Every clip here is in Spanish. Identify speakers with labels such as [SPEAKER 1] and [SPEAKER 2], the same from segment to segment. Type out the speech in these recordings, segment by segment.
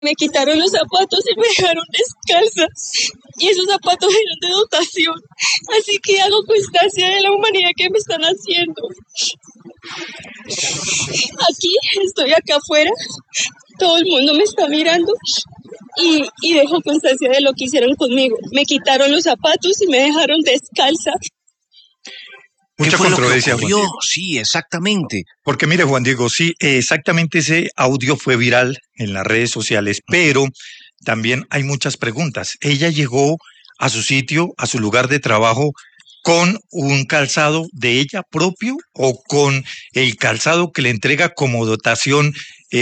[SPEAKER 1] Me quitaron los zapatos y me dejaron descalza. Y esos zapatos eran de dotación. Así que hago constancia de la humanidad que me están haciendo. Aquí, estoy acá afuera. Todo el mundo me está mirando. Y dejo constancia de lo que hicieron conmigo. Me quitaron los zapatos y me dejaron descalza.
[SPEAKER 2] Mucha controversia, Juan Diego.
[SPEAKER 3] Sí, exactamente.
[SPEAKER 2] Porque mire, Juan Diego, sí, exactamente ese audio fue viral en las redes sociales, pero también hay muchas preguntas. Ella llegó a su sitio, a su lugar de trabajo, con un calzado de ella propio o con el calzado que le entrega como dotación,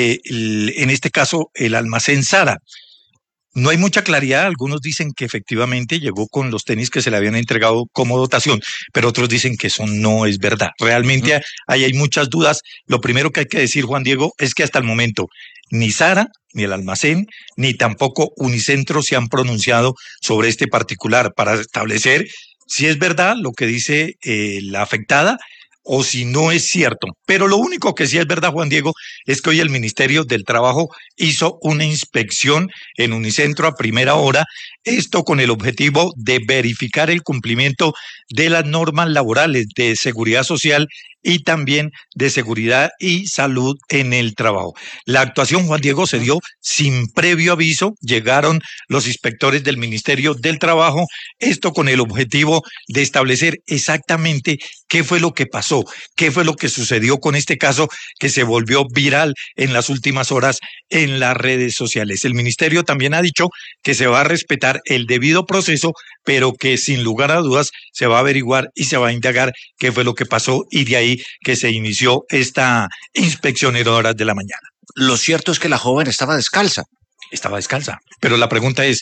[SPEAKER 2] en este caso, el almacén Zara. No hay mucha claridad, algunos dicen que efectivamente llegó con los tenis que se le habían entregado como dotación, pero otros dicen que eso no es verdad. Realmente ahí hay muchas dudas. Lo primero que hay que decir, Juan Diego, es que hasta el momento ni Zara, ni el almacén, ni tampoco Unicentro se han pronunciado sobre este particular para establecer si es verdad lo que dice la afectada o si no es cierto. Pero lo único que sí es verdad, Juan Diego, es que hoy el Ministerio del Trabajo hizo una inspección en Unicentro a primera hora, esto con el objetivo de verificar el cumplimiento de las normas laborales de seguridad social y también de seguridad y salud en el trabajo. La actuación, Juan Diego, se dio sin previo aviso, llegaron los inspectores del Ministerio del Trabajo, esto con el objetivo de establecer exactamente qué fue lo que pasó, qué fue lo que sucedió con este caso que se volvió viral en las últimas horas en las redes sociales. El Ministerio también ha dicho que se va a respetar el debido proceso, pero que sin lugar a dudas se va a averiguar y se va a indagar qué fue lo que pasó y de ahí que se inició esta inspección en horas de la mañana.
[SPEAKER 3] Lo cierto es que la joven estaba descalza.
[SPEAKER 2] Estaba descalza, pero la pregunta es,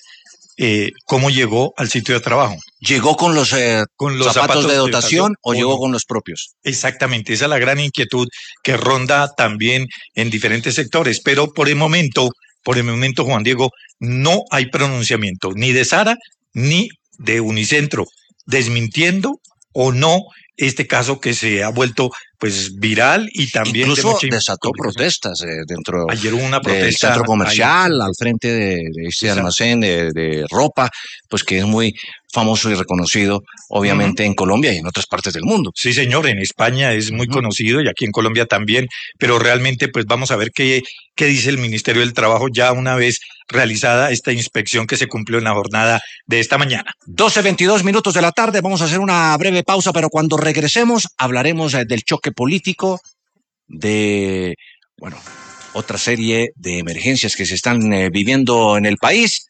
[SPEAKER 2] ¿cómo llegó al sitio de trabajo?
[SPEAKER 3] ¿Llegó con los zapatos de dotación o llegó con los propios?
[SPEAKER 2] Exactamente, esa es la gran inquietud que ronda también en diferentes sectores, pero por el momento, Juan Diego, no hay pronunciamiento ni de Zara ni de Unicentro, desmintiendo o no este caso que se ha vuelto pues viral y también
[SPEAKER 3] incluso desató protestas dentro
[SPEAKER 2] ayer hubo una protesta
[SPEAKER 3] del centro comercial ahí, al frente de este almacén de ropa, pues que es muy famoso y reconocido, obviamente, en Colombia y en otras partes del mundo.
[SPEAKER 2] Sí, señor, en España es muy conocido y aquí en Colombia también, pero realmente pues vamos a ver qué dice el Ministerio del Trabajo ya una vez realizada esta inspección que se cumplió en la jornada de esta mañana.
[SPEAKER 3] 12:22 minutos de la tarde, vamos a hacer una breve pausa, pero cuando regresemos hablaremos del choque político, de, bueno, otra serie de emergencias que se están viviendo en el país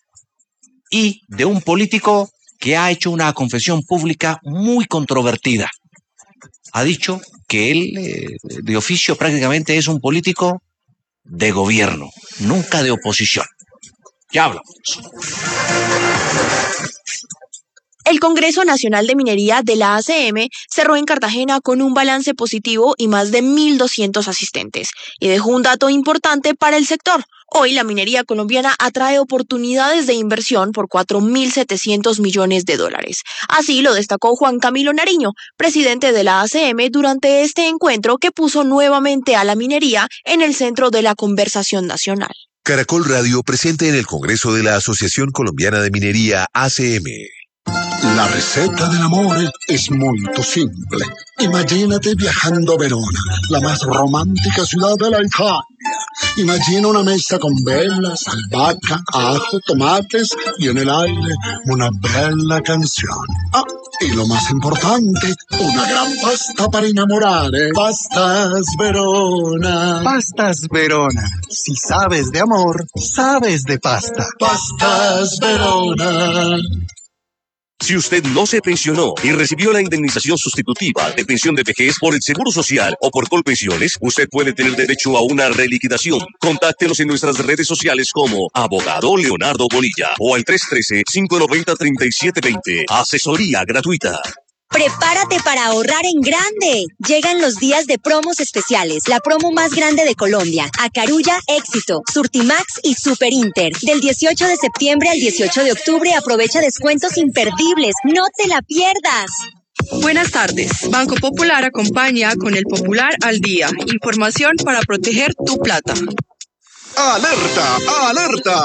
[SPEAKER 3] y de un político que ha hecho una confesión pública muy controvertida. Ha dicho que él, de oficio, prácticamente es un político de gobierno, nunca de oposición. Ya hablamos.
[SPEAKER 4] El Congreso Nacional de Minería de la ACM cerró en Cartagena con un balance positivo y más de 1.200 asistentes, y dejó un dato importante para el sector. Hoy la minería colombiana atrae oportunidades de inversión por $4.700 millones. Así lo destacó Juan Camilo Nariño, presidente de la ACM, durante este encuentro que puso nuevamente a la minería en el centro de la conversación nacional.
[SPEAKER 5] Caracol Radio presente en el Congreso de la Asociación Colombiana de Minería, ACM.
[SPEAKER 6] La receta del amor es muy simple. Imagínate viajando a Verona, la más romántica ciudad de la Italia. Imagina una mesa con velas, albahaca, ajo, tomates y en el aire una bella canción. Ah, y lo más importante, una gran pasta para enamorar, ¿eh? Pastas Verona.
[SPEAKER 7] Pastas Verona. Si sabes de amor, sabes de pasta.
[SPEAKER 6] Pastas Verona.
[SPEAKER 8] Si usted no se pensionó y recibió la indemnización sustitutiva de pensión de vejez por el Seguro Social o por Colpensiones, usted puede tener derecho a una reliquidación. Contáctenos en nuestras redes sociales como Abogado Leonardo Bonilla o al 313-590-3720. Asesoría gratuita.
[SPEAKER 9] Prepárate para ahorrar en grande. Llegan los días de promos especiales, la promo más grande de Colombia. Acarulla, Éxito, Surtimax y Super Inter. Del 18 de septiembre al 18 de octubre aprovecha descuentos imperdibles. No te la pierdas.
[SPEAKER 10] Buenas tardes. Banco Popular acompaña con el Popular al Día. Información para proteger tu plata.
[SPEAKER 11] ¡Alerta! ¡Alerta!